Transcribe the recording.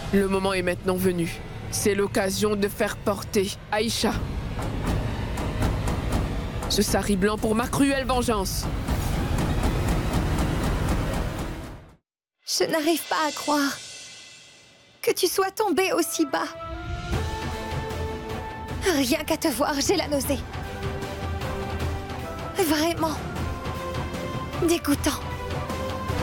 Le moment est maintenant venu. C'est l'occasion de faire porter Aïcha. Ce sari blanc pour ma cruelle vengeance. Je n'arrive pas à croire que tu sois tombé aussi bas. Rien qu'à te voir, j'ai la nausée. Vraiment dégoûtant.